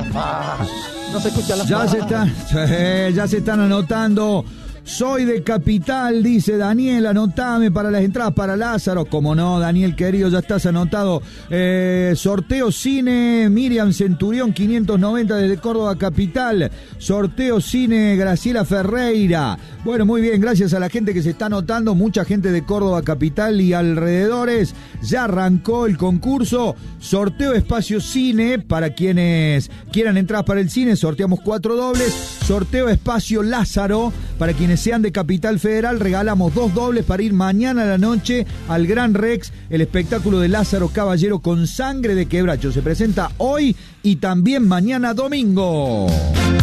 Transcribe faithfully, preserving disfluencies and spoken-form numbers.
Ah, no se escucha la Ya se están, eh, ya se están anotando. Soy de Capital, dice Daniel, anotame para las entradas para Lázaro. Como no, Daniel querido, ya estás anotado. Eh, sorteo cine, Miriam Centurión, quinientos noventa desde Córdoba Capital. Sorteo cine, Graciela Ferreira. Bueno, muy bien, gracias a la gente que se está anotando, mucha gente de Córdoba Capital y alrededores. Ya arrancó el concurso. Sorteo espacio cine, para quienes quieran entradas para el cine, sorteamos cuatro dobles. Sorteo espacio Lázaro, para quienes sean de Capital Federal, regalamos dos dobles para ir mañana a la noche al Gran Rex, el espectáculo de Lázaro Caballero con sangre de quebracho. Se presenta hoy y también mañana domingo.